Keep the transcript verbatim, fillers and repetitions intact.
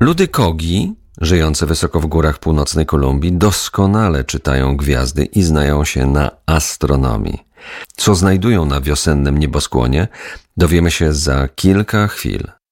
Ludy Kogi, żyjące wysoko w górach północnej Kolumbii, doskonale czytają gwiazdy i znają się na astronomii. Co znajdują na wiosennym nieboskłonie, dowiemy się za kilka chwil.